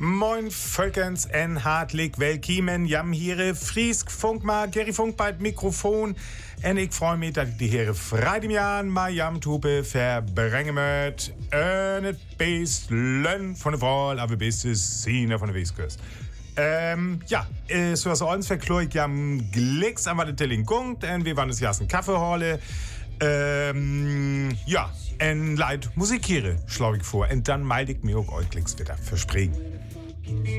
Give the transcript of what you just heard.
Moin Völkens en hartelijk welkiemen. Jam hier Friesk Funkma, Gerry Funk bei Mikrofon. En ik freue mich, dat ik die heren Freitagjahren mal jam Tupe verbrengen möt. En het beest lön van de Wahl, aber best is Sina van de Westkust. Zoals ons verklooi ik jam Glicks aan wat de telling komt. En we waren es jas een Kaffee halen. En leid Musik hier, schlau ich vor. Und dann melde ich mir auch euch wieder versprechen.